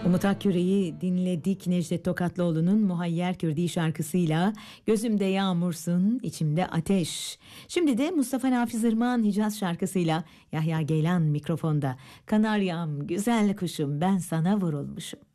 Umut Akküre'yi dinledik. Necdet Tokatlıoğlu'nun Muhayyer Kürdi şarkısıyla Gözümde Yağmursun, içimde Ateş. Şimdi de Mustafa Nafiz Irmak'ın Hicaz şarkısıyla Yahya Geylan mikrofonda. Kanaryam, güzel kuşum, ben sana vurulmuşum.